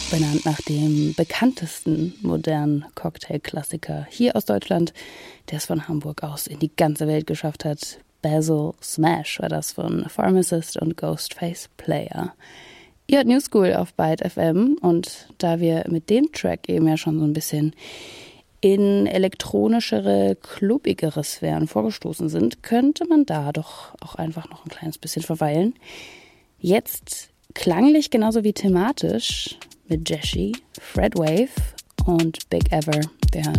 benannt nach dem bekanntesten modernen Cocktail-Klassiker hier aus Deutschland, der es von Hamburg aus in die ganze Welt geschafft hat. Basil Smash war das von Pharmacist und Ghostface Player. Ihr hört New School auf Byte FM und da wir mit dem Track eben ja schon so ein bisschen in elektronischere, clubbigere Sphären vorgestoßen sind, könnte man da doch auch einfach noch ein kleines bisschen verweilen. Jetzt klanglich genauso wie thematisch mit Jessie, Fred Wave und Big Ever. Wir hören